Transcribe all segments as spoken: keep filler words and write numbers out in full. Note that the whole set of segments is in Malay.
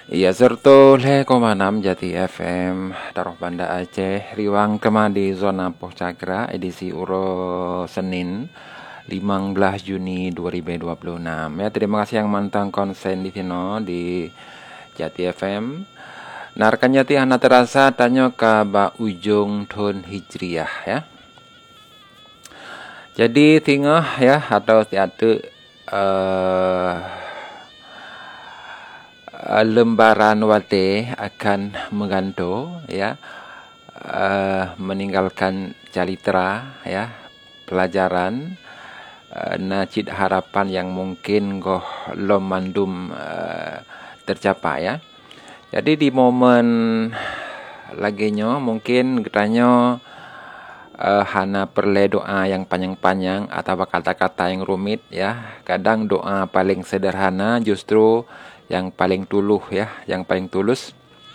Iya, serta le koma enam Jati F M Taruh Banda Aceh Riwang Kema di Zona Poh Cakra edisi Uro Senin lima belas Juni dua ribu dua puluh enam. Ya, terima kasih yang mantang konsen di sini di Jati F M. Narkan Jati hana terasa tanya ke ba ujung tahun Hijriah ya. Jadi tinggal ya atau tiada uh, Uh, lembaran wate akan mengganto ya uh, meninggalkan calitra ya pelajaran uh, nacid harapan yang mungkin goh lom mandum uh, tercapai ya. Jadi di momen laginya mungkin katanya uh, hana perlu doa yang panjang-panjang atau kata-kata yang rumit ya. Kadang doa paling sederhana justru yang paling tuluh ya, yang paling tulus.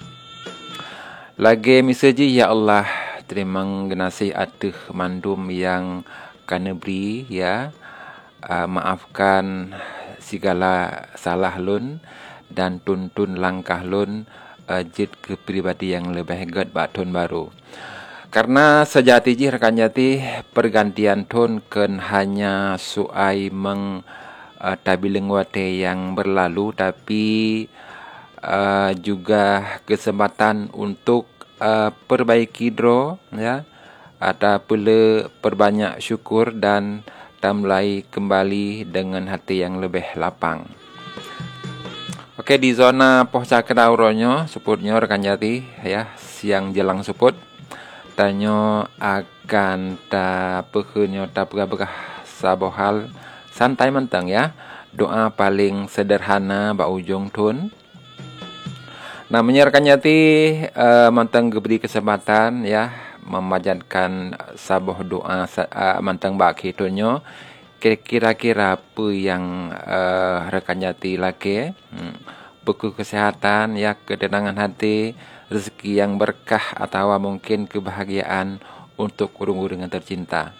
Lagi misaji ya Allah, terima kasih atas mandum yang kana beri ya. Uh, maafkan segala salah lun dan tuntun langkah lun uh, jid ke pribadi yang lebih hebat bak tahun baru. Karena sejati ji rekan jati pergantian tahun kan hanya suai meng Uh, tabiling wate yang berlalu tapi uh, juga kesempatan untuk uh, perbaiki draw ya, ada pula perbanyak syukur dan mulai kembali dengan hati yang lebih lapang. Okey, di zona Poh Cakra uronyo suputnya rekan jati ya, siang jelang suput tanyo akan ta pehunyo ta berah sabohal santai mentang ya. Doa paling sederhana ba ujung tun. Namanya rekan jati uh, mentang beri kesempatan ya memajatkan sabuh doa uh, mentang ba kitunyo. Kira-kira apa yang uh, rekan jati laki hmm. buku kesehatan ya, ketenangan hati, rezeki yang berkah atau mungkin kebahagiaan untuk urung-urung yang tercinta.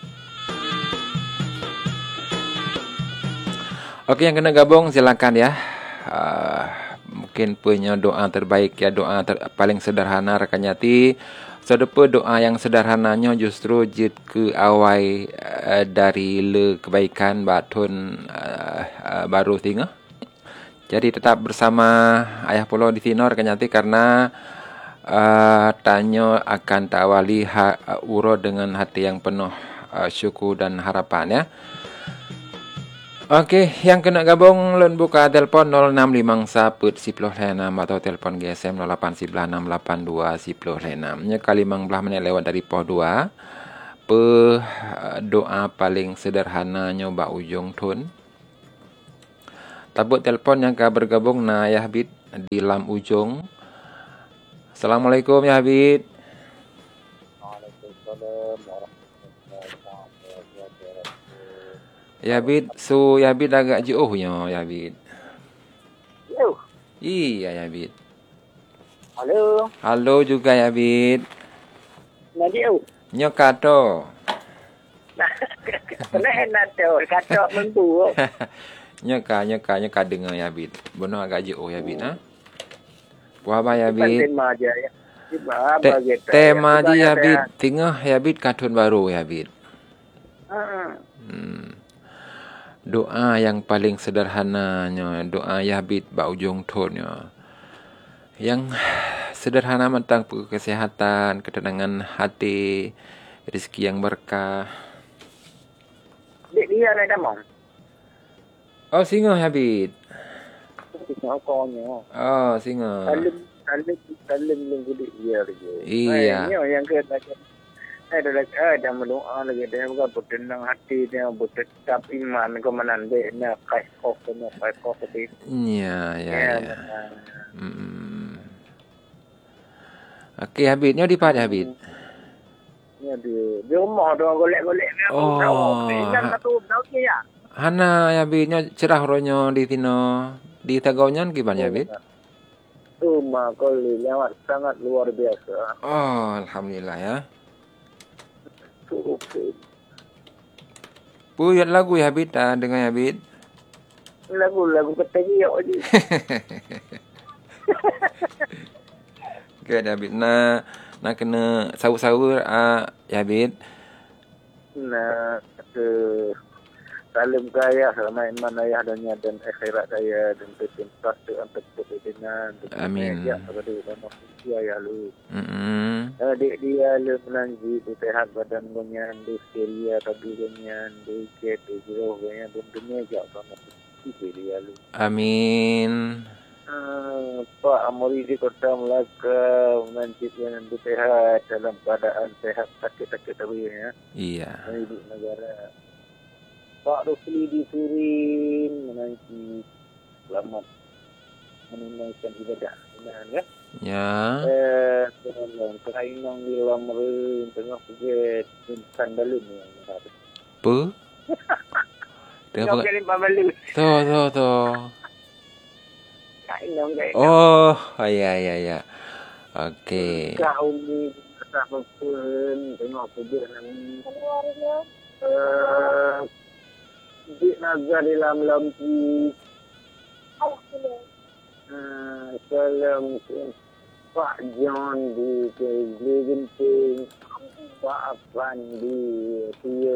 Okey, yang kena gabung silakan ya. Uh, mungkin punya doa terbaik ya, doa ter paling sederhana rekan jati. Sedepa doa yang sederhananya justru jid ke awai uh, dari le kebaikan batun uh, uh, baru tinggal. Jadi tetap bersama ayah pulau di sini rekan jati karena uh, tanya akan tawali ha, uh, uro dengan hati yang penuh uh, syukur dan harapan ya. Okey, yang kena gabung lun buka telefon nol enam lima satu sepuluh enam atau telefon G S M nol lapan sembilan enam lapan dua sepuluh enam. Nya kali lima belas menit lewat dari pos dua. Pe doa paling sederhananya ba ujung tun. Tabut telefon yang ka bergabung na ya Habib di lam ujung. Assalamualaikum ya Habib. Waalaikumsalam. Ya Bid, so ya Bid agak jauhnya ya Bid. Jauh. Iya ya Bid. Halo. Halo juga ya Bid. Nak jauh. Nyo kato. Kena enak tu, kato mentu. Nyo ka, nyo ka, nyo ka dengar ya Bid. Bono agak jauh ya Bid ha. Puah ba ya Bid. Tema aja ya. Te- tema aja ya Bid. Tengah ya Bid kartun baru ya Bid. Hmm. Doa yang paling sederhananya, doa ya Bid ba ujung tonnya. Yang sederhana tentang kesehatan, ketenangan hati, rezeki yang berkah. Dek dia nak damang. Oh, singa ya Bid. Singa konyo. Oh, singa. Salim, salim, salim lunggu dia lagi. Iya. Ini yang kena ada lagi ada mendoa lagi dia bukan bertenang hati dia bertetap iman kemenan dia nak kai kok nak kai kok itu. Iya, ya, ya. Hmm. Okey, Habibnya di mana Habib? Ya di di rumah doang golek-golek dia. Oh. Ingat satu tahun ya. Hana ya Habibnya cerah ronyo di tino di Tagaunyan gimana Habib? Rumah kali lewat sangat luar biasa. Oh, alhamdulillah ya. Okey. Puyat lagu ya Habib, ah, dengar ya Habib. Lagu-lagu keteriak je. Good, Habib. Nak nak kena sahur-sahur ah ya, Habib. Nah, ke salam ke ayah, selamat iman ayah dunia dan akhirat ayah dan tertimpa untuk kepentingan. Amin. Ya, kepada nama ayah lu. Hmm. Adik dia lu melanji tu sehat badan gonyan, du seria tapi gonyan, du ke tu jauh gonyan, du dunia jauh sama si dia lu. Amin. Ah, Pak Amori di Kota Melaka menanti yang du sehat dalam keadaan sehat sakit-sakit tapi ya. Iya. Hidup negara. Pak Rusli di Surin menanti selamat menunaikan ibadah. Benar ya? Ya. Eh, tolong kerainang di Lamre tengah pergi sandalun yang ada. Apa? Tengah Tengah apa? kali babalu. Tu tu tu. Kerainang kainang. Oh, ya ya ya. Okey. Kau ni tak pun tengah pergi nang. Eh, di nazar di dalam lampu. Uh, salam Pak John di Kegli Genting, Pak Afan di Tia,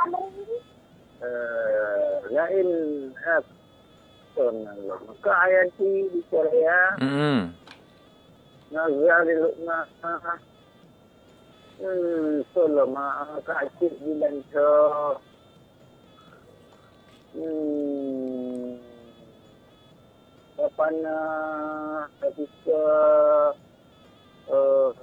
uh, lain apa nama? Maka Ayati di Korea, Hmm. Nazar di Lukna, hmm, Soloma, Kak Cik di Lancar, hmm. Pana ketika uh,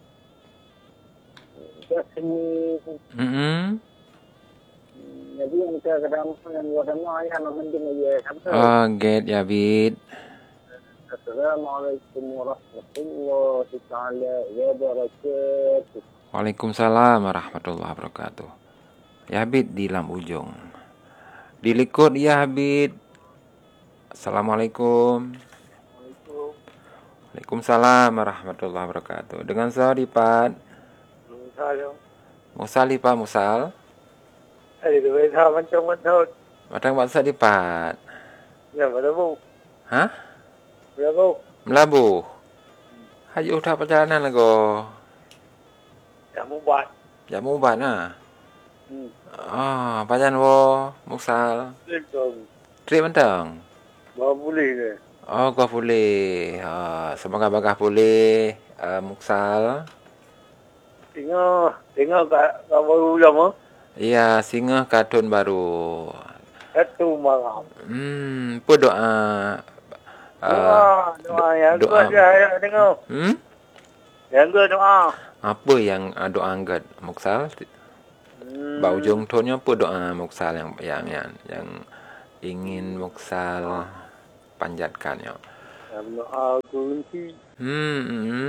jasmi Hmm. jadi yang kita kadang yang gua demo ayah memending ya sampai. Oh, get ya, Habib. Assalamualaikum warahmatullahi taala wabarakatuh. Waalaikumsalam warahmatullahi wabarakatuh. Ya, Habib di Lam Ujung. Dilikut ya, Habib. Assalamualaikum. Waalaikumsalam warahmatullahi wabarakatuh. Dengan saya Dipat. Salam. Musal Dipat Musal. Ada dua hal macam macam. Matang baksa Dipat. Ya, berapa? Hah? Berapa? Melabuh. Haji udah perjalanan lagu. Ya, mubat. Jamu ubat nah. Hmm. Ah, pajan wo Musal. Betul. Trip mentang. Bawa boleh ke? Oh, gua boleh. Ah, semoga bagah boleh. Uh, Muksal. Tengok, tengok kat, kat baru lama. Iya, singa kartun baru. Satu malam. Hmm, apa doa? Doa, doa yang doa. kuat saya tengok. Hmm? Yang kuat doa. Apa yang uh, doa angkat Muksal? Hmm. Ba ujung tonnya apa doa Muksal yang yang yang, yang ingin Muksal panjatkan ya. Yang doa kunci. Hmm, hmm.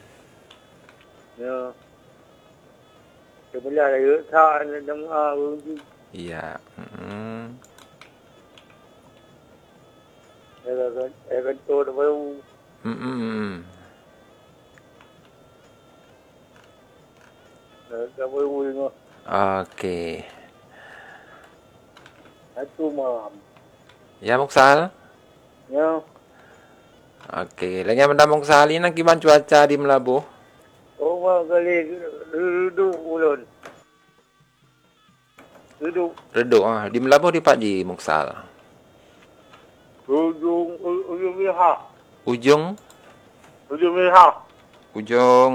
Ya. Sebelah lagi tak ada doa kunci. Iya. Hmm. Ya kan, ya kan tu dah baru. Hmm, hmm. Dah baru tengok. Okey. Satu malam. Ya Muksal. Ya. Okey, lagi benda Muksal ini gimana cuaca di Melabuh? Oh, kali duduk ulun. Duduk. Reduk ah. Di Melabuh di Pak Ji Muksal. Ujung, ujung merah. Ujung Ujung merah. ujung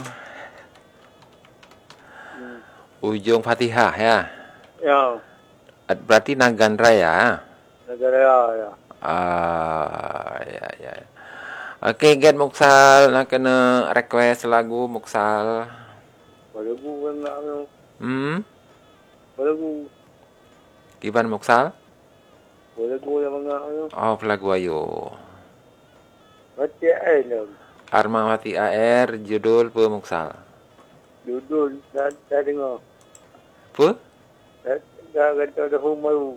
ujung Fatihah ya. Ya. Berarti Nagan Raya. Negara ya. Ah, ya ya. Okey, get Muksal nak kena request lagu Muksal. Pada aku kan nak tu. Hmm? Pada aku. Gimana Muksal? Pada aku yang mengak tu. Oh, lagu ayo. Mati air lah. Armawati A R judul apa Muksal? Duduk dah, dah dengar. Apa? Dah, dah kata ada rumah baru.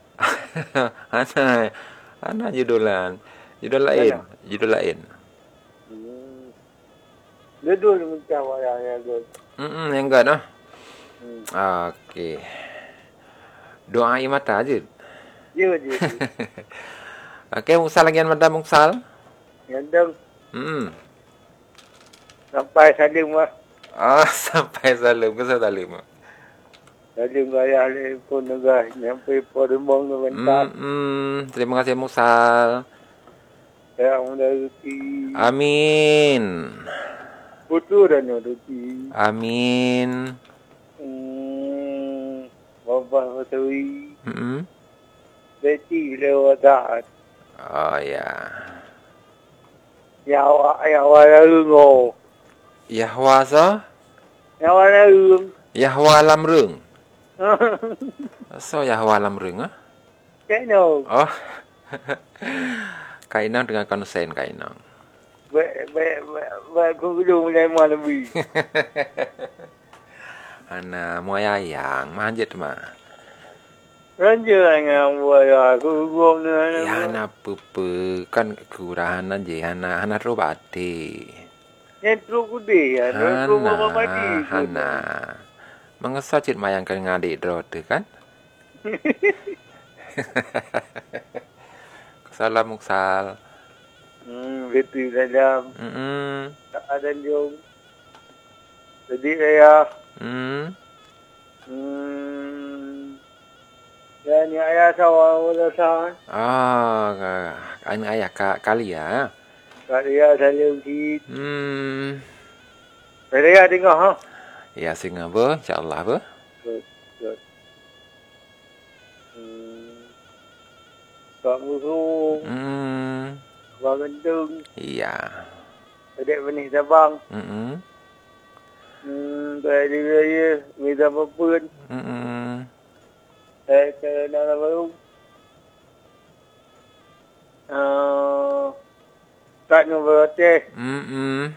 Ana, ana judulan. Judul lain, judul lain. Hmm. Duduk macam wayang yang tu. Hmm, yang enggak dah. Hmm. Okey. Doa mata aja. Ya je. Okey, Muksal lagi yang mata Muksal. Yang tu. Hmm. Sampai salim lah. Ah, sampai salam ke saya salim. Salim ayah pun negah. Nyampe Palembang ke bentar. Hmm, terima kasih Muksal. Yang mudah rezeki. Amin. Putu dan rezeki. Amin. Hmm. Bapak Matui. Hmm. Beti lewat. Oh ya. Nyawa, nyawa lalu. Yahwa so? Nyawa lalu. Yahwa lam rung. So Yahwa lam rung ah? Kena. Oh. Kainang dengan konsen kainang. Baik, baik, baik, baik, aku kedua mulai malam lebih. Ana mo ayang manjit mah. Raja yang buat aku gom ni. Ya na pupu kan kurahan je hana hana robate. Netro kude ya, netro mama mati. Hana. Mangsa cit mayang kan ngadik dro tu kan? Salam Muksal. Hmm, betul dalam. Hmm. Tak ada jom. Jadi saya. Hmm. Hmm. Ya ni ayah sawah wala sawah. Ah, anh ayah ka kali ya. Kak dia saya ukit. Hmm. Saya tengok ha. Ya singa ber, insya-Allah ber. Good, good. Hmm. Kak musuh. Hmm. Bang gendung. Iya. Adik benih Sabang. Hmm. Hmm, kayak dia ya, minta apa-apa. Hmm. Eh, ke dalam baru. Uh, tak nombor hotel. Hmm.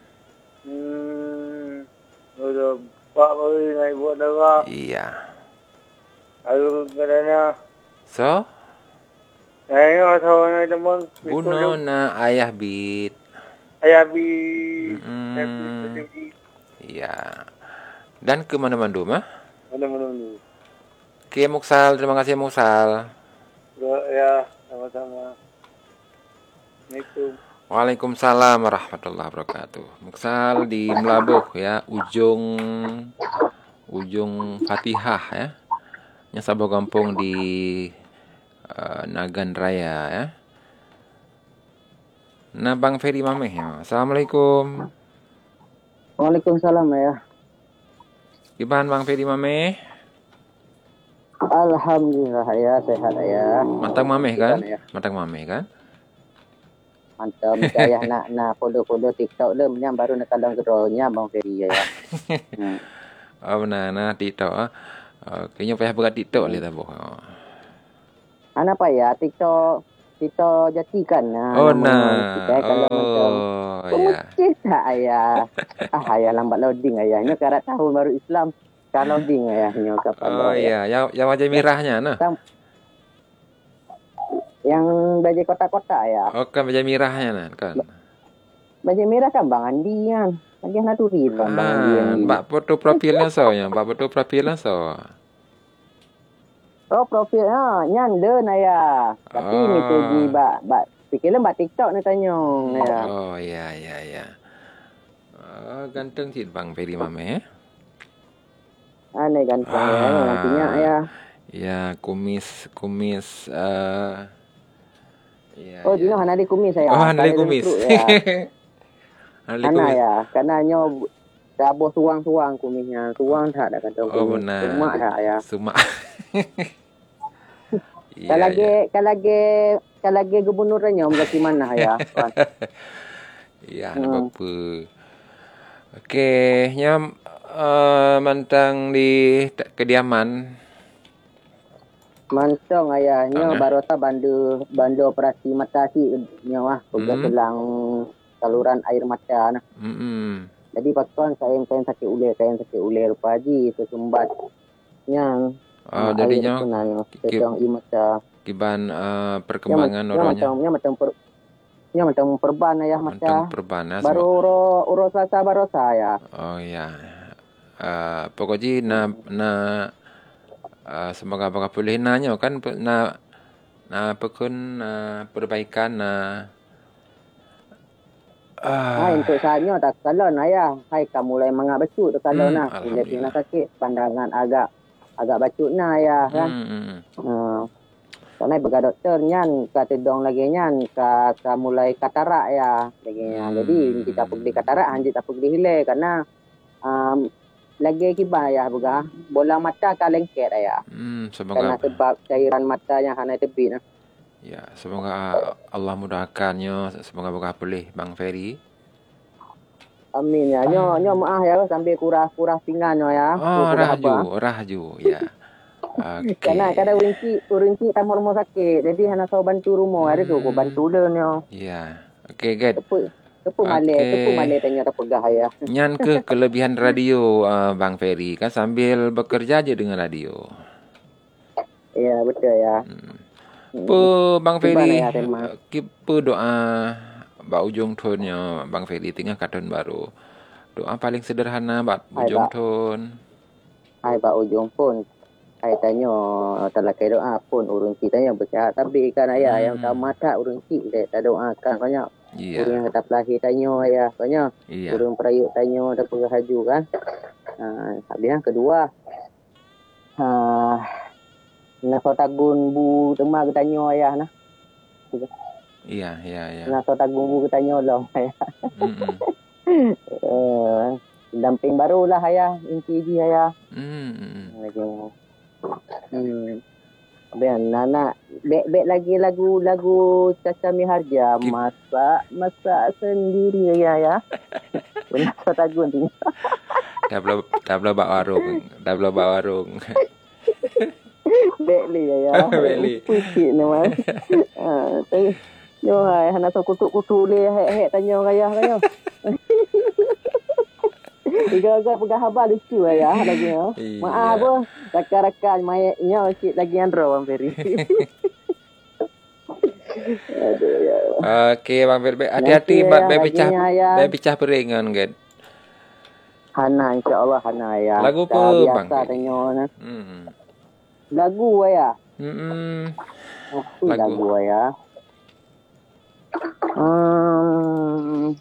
Hmm, udah Pak baru naik buat darah. Iya. Lalu kerana, So, saya tahu naik teman. buno na ayah bit. Ayah bi. Hmm. Iya. Dan ke mana Bandung ah? Mana-mana ni. Oke Muksal, terima kasih Muksal. Ya, sama-sama. Assalamualaikum. Waalaikumsalam warahmatullahi wabarakatuh. Muksal di Melabuh ya, ujung ujung Fatihah ya. Yang sabah kampung di uh, Nagan Raya ya. Nah Bang Ferry Mameh ya. Assalamualaikum. Waalaikumsalam ya. Gimana Bang Ferry Mameh? Alhamdulillah ya, sehat ya. Mantap Mameh kan? Ya. Mantap Mameh kan? Mantap saya nak nak follow-follow TikTok dia menyam baru nak kadang geronya Bang Ferry ya. Hmm. Oh benar nah TikTok ah. Uh, kayaknya payah buat TikTok hmm. Lihat apa. Oh. Ana apa ya TikTok TikTok jati kan. Nah, oh nah. Kita kalau oh, macam ya. Cita ayah. Ah ayah lambat loading ayahnya karena tahun baru Islam. Kan loading ayahnya kapan. Oh iya, ya. yang yang wajah merahnya nah. Yang baju kotak-kotak ya. Oh kan baju merahnya nah kan. Baju merah kan Bang Andi kan. Lagi naturi kan Bang Andi. Mbak foto profilnya so ya, Mbak foto profilnya so. Oh profilnya nyanda naya. Tapi oh. Ni tu di bak bak fikirlah bak TikTok ni tanya ya. Oh iya iya iya. Oh, ganteng sih Bang Ferry Mameh. Aneh ganteng ah. Ya nantinya ya. Ya kumis kumis uh, ya, oh, dia ya. Hana di kumis saya. Oh, hana di kumis. Hana ya, karena nyo dabo suang-suang kumisnya. Suang tak ada kata kumis. Oh, benar. Sumak tak ya. Sumak. Kalau lagi kalau lagi kalau lagi gubernurnya berarti mana ya? Iya, hmm. apa. Okey, nyam uh, mantang di kediaman. Mantong ayahnya barota bandu bandu operasi mata si nyawa udah hmm. Selang saluran air mata nah. Hmm. Jadi pakuan saya yang sakit ulir, saya sakit ulir pagi sesumbat yang oh jadinya sedang i mata kiban uh, perkembangan oronya. Nya macam per nya macam perban ayah mata. Perban baru uro uro selasa baru saya. Oh ya. Uh, pokoknya na na Uh, semoga apakah boleh nanya kan na na pekun uh, perbaikan na Ha, Ah. untuk saatnya tak kalon ayah. Hai kamu mulai mangap becut tak kalon Hmm, nah. Bila tina alhamdulillah. sakit pandangan agak agak bacut nah ayah kan. Hmm, hmm. Ha. Soalnya bega doktor nyan kata dong lagi nyan ka, ka mulai katarak ya lagi nyan. Jadi Hmm. kita pergi katarak hanji tak pergi hilai karena um, lagi kibar ya bega bola mata ka lengket ya. Hmm, Karena semoga sebab cairan matanya hana tebit nah. ya, semoga Allah mudahkannya, semoga boga pulih Bang Ferry. Amin ya. Nyo nyo maaf ya sambil kurah-kurah pinggan ya. Oh, Kurah rahju, apa? rahju, ya. Okey. Karena kadang urinci urinci tamu rumah sakit. Jadi hana tahu bantu rumah ada tu ko bantu dia nyo. Ya. Okey, good. Tepu tepu malai, tepu Okey. malai tanya tak pegah ya. Nyan ke kelebihan radio uh, Bang Ferry kan sambil bekerja je dengan radio. Ya betul ya. Hmm. Apa Bang Tiba Ferry? ya, terima. Kipa doa ba ujung tahunnya Bang Ferry tengah kat tahun baru. Doa paling sederhana bat Hai, ujung Pak. tahun. Hai Pak ujung pun. Hai tanya talakai doa pun urun kita yang bersihat tapi kan ayah Hmm. yang tahu mata urun kita tak doakan banyak. Iya. Urun yang kata pelahir tanya ayah banyak. Iya. Urun perayuk tanya tak pergi haju kan. Ha, habis yang kedua. Ha, nak tagun bu tema ke tanya ayah nah. Iya, iya, iya. Nak tagun bu ke tanya lah ayah. Hmm. Uh, damping barulah ayah inti ji ayah. Hmm. Lagi. Hmm. Ben Nana bek-bek lagi lagu-lagu Caca Miharja Kip. masak masak sendiri ya ya. Benar tagun tu. Dah belum dah belum bak warung. Dah belum bak warung. Bek li ya ya. Bek li. Sikit nama. Ah, tu. Yo hai hana tu kutuk-kutuk le hek-hek tanya ayah kaya. Tiga-tiga pegang habar lucu ya lagi ya. Iya. Maaf apa rakan-rakan mayatnya sikit lagi andro Bang Ferry. Aduh ya. Okey Bang Ferry, hati-hati Nanti bat ya, bai pecah laginya, ya. bai pecah peringan kan. Hana insya-Allah Hana ya. Lagu apa, Dah Bang biasa Ferry? tanya nah. Hmm. Lagu ya. Hmm. Apa Lagu. lagu ya? Hmm.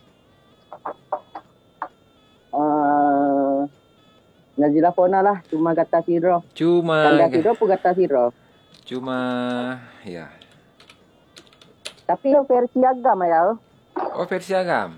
Uh, Nazila Fona lah cuma kata siro. Cuma Tanda siro pun kata siro. Cuma ya. Tapi yo versi agam ya. Oh, versi agam.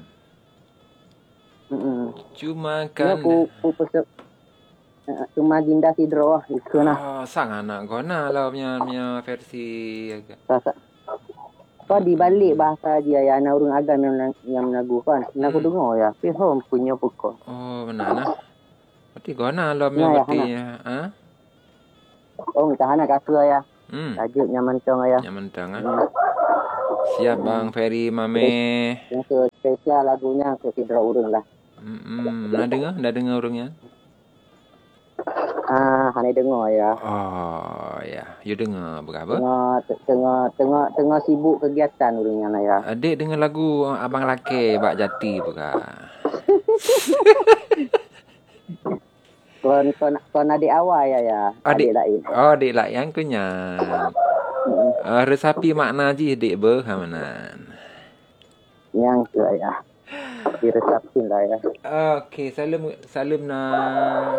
Hmm. Cuma Kan kan aku aku pesep cuma Dinda Sidro itu nah. Oh, sang anak gona lah punya punya versi agam. Rasa. Kau di balik bahasa dia ya anak orang agam yang yang menagu kan. Nak aku Hmm. dengar ya. Fihom punya pukul. Oh, benar nah. Berarti gona lah punya Ya, ya, berarti. Ha? Oh, tahan nak aku ya. Hmm. Tajuk nyaman cong ya. Yang mentang ah. Siap Bang Ferry Mame. Yang spesial lagunya ke Sidro urang lah. Hmm, dah dengar? Dah dengar orangnya? Ah, hanya dengar ya. Oh, ya. You dengar berapa? Tengah tengah tengah tengah sibuk kegiatan urangnya lah ya. Adik dengar lagu Abang Laki Bak Jati bukan? Kon kon kon adik awal ya ya. Adik, Adik lain. oh adik lah yang kenyang. Hmm. Uh, resapi makna ji adik ber hamanan. Yang tu ya. Diresapin lah ya. Okey, salam salam na.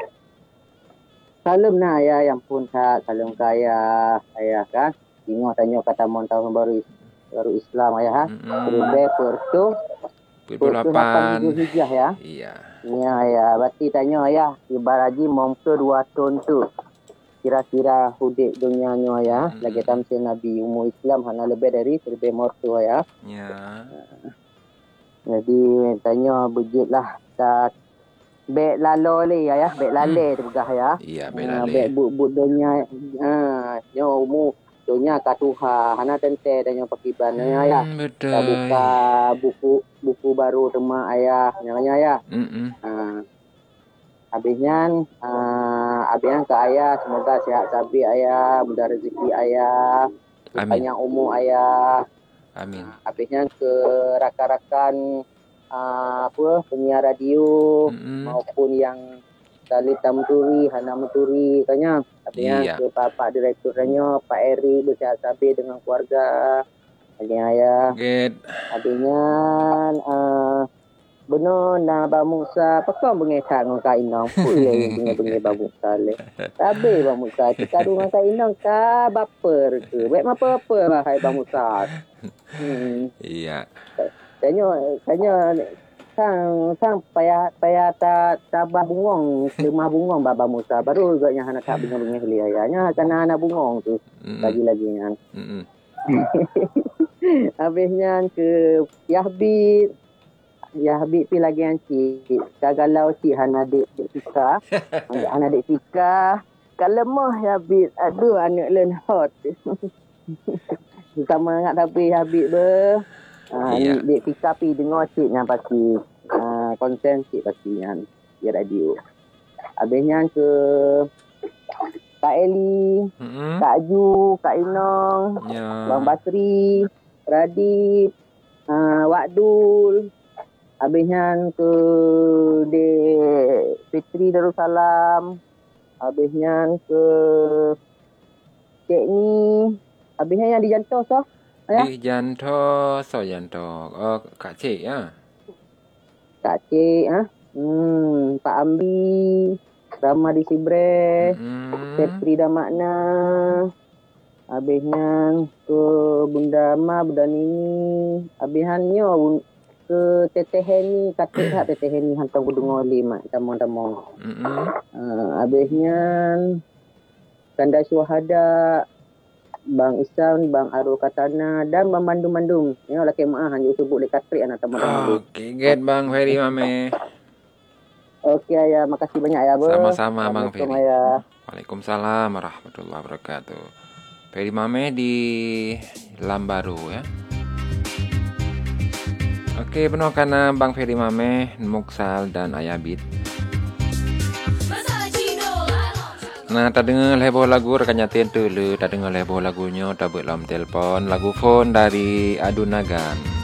Salam nah ya yang pun tak salam kaya ayah kan. Tengok tanya kata mon tahun baru baru Islam ayah ha. Berbe pertu dua puluh lapan. Hijrah ya. Iya. Ya ya, berarti tanya ayah ibarat haji momke dua tahun tu. Kira-kira hudik dunianya ya. Hmm. Lagi tamsil Nabi umur Islam hanya lebih dari seribu mortu ya. Ya. Jadi tanya bejit lah tak bek lalo le ya, bek lale tu begah ya. Iya, Ah, belale. bek but dunia ah nyo umur dunia katuha hana tente tanya pakiban ya. Hmm, Kita betul. buka buku buku baru tema ayah namanya ya. Hmm. Ah, habisnya ah, habisnya ke ayah semoga sihat sabi ayah, mudah rezeki ayah, Amin. panjang umur ayah. Amin. Habisnya ke rakan-rakan uh, apa penyiar radio Mm-mm. maupun yang Talita Menturi, Hana Menturi tanya. Habisnya Iya. ke Bapak Direkturnya Pak Eri bersihat sabi dengan keluarga. Lagi ayah. Get. Adanya uh, benar na Abang Musa pakau bengekat dengan Kak Inong. Pui yang bengi-bengi Abang Musa le. Tabe Abang Musa cakap dengan Kak Inong ka baper ke. Baik apa-apa lah hai Abang Musa. Hmm. Iya. Tanya tanya sang sang payah payah ta tabah bungong lemah bungong Baba Musa baru agaknya anak tak bengi-bengi heli ayahnya kana anak bungong tu lagi-lagi kan. Hmm. Habisnya ke Yahbit Yahbit pi lagi yang cik kagalau cik han adik cik Tika han adik Tika kan lemah Yahbit aduh anak len hot sama nak tapi Yahbit ber ah Iya. dik Tika pi dengar cik yang pasti ah konsen cik pasti yang di radio. Habisnya ke Kak Eli, Hmm. Kak Ju, Kak Inong, Ya. Bang Basri, Radit, uh, Wadul. Habisnya ke Dek Fitri Darussalam. Habisnya ke Cik Ni. Habisnya yang di Jantos so. Ya. Di Janto, so Janto. Oh, Kak Cik ya. Kak Cik ah. Hmm, Pak Ambi, Rama di Sibre. Hmm. Petri dah makna. Habisnya ke Bunda Ma, Bunda Nini. Habisnya ke Teteh Heni. Kata tak Teteh Heni hantar budung oli mak. Tamang-tamang. Hmm. Uh, habisnya Kanda Syuhada. Bang Isan, Bang Arul Katana. Dan Bang Mandum-Mandum. Ya, laki maaf. Hanya sebut dekat trik anak tamang-tamang. Okey, get Bang Ferry Mame. Okey ayah. Makasih banyak ayah. Ber. Sama-sama Bang Assalamualaikum, Ferry. ayah. Waalaikumsalam warahmatullahi wabarakatuh. Ferry Mame di Lambaru ya. Okey, penuh karena Bang Ferry Mame, Muksal dan Ayah Bit. Nah, tak dengar lebo lagu rekan nyatin tu le, tak dengar lebo lagunya, tak buat dalam telefon, lagu phone dari Adunagan.